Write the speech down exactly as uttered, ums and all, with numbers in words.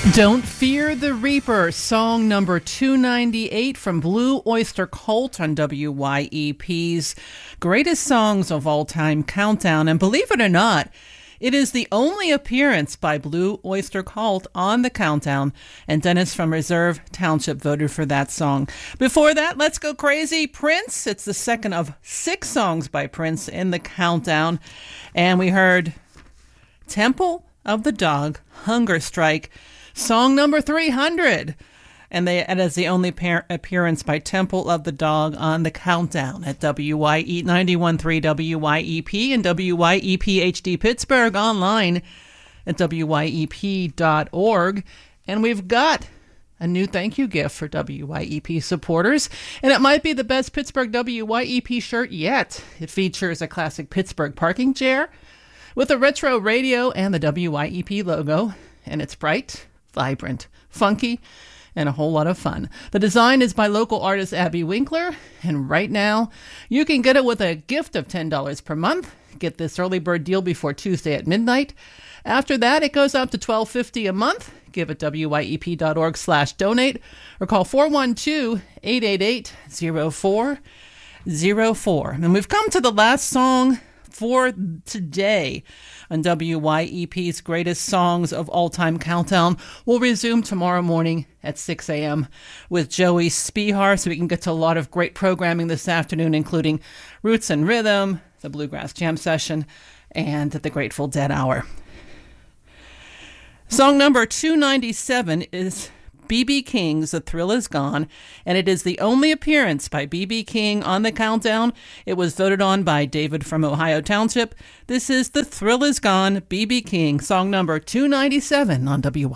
Don't Fear the Reaper, song number two ninety-eight from Blue Oyster Cult on W Y E P's Greatest Songs of All Time Countdown. And believe it or not, it is the only appearance by Blue Oyster Cult on the countdown, and Dennis from Reserve Township voted for that song. Before that, Let's Go Crazy, Prince. It's the second of six songs by Prince in the countdown. And we heard Temple of the Dog, Hunger Strike, song number three hundred. And they, it is the only par- appearance by Temple of the Dog on the countdown at W Y E ninety-one point three W Y E P and W Y E P H D Pittsburgh, online at W Y E P dot org. And we've got a new thank you gift for W Y E P supporters, and it might be the best Pittsburgh W Y E P shirt yet. It features a classic Pittsburgh parking chair with a retro radio and the W Y E P logo, and it's bright, vibrant, funky, and a whole lot of fun. The design is by local artist Abby Winkler, and right now you can get it with a gift of ten dollars per month. Get this early bird deal before Tuesday at midnight. After that, it goes up to twelve fifty a month. Give it W Y E P dot org slash donate or call four one two, eight eight eight, zero four zero four. And we've come to the last song for today on W Y E P's Greatest Songs of All Time Countdown. We'll resume tomorrow morning at six a.m. with Joey Spihar, so we can get to a lot of great programming this afternoon, including Roots and Rhythm, the Bluegrass Jam Session, and the Grateful Dead Hour. Song number two ninety-seven is B B King's The Thrill Is Gone, and it is the only appearance by B B King on the countdown. It was voted on by David from Ohio Township. This is The Thrill Is Gone, B B King, song number two ninety-seven on W Y.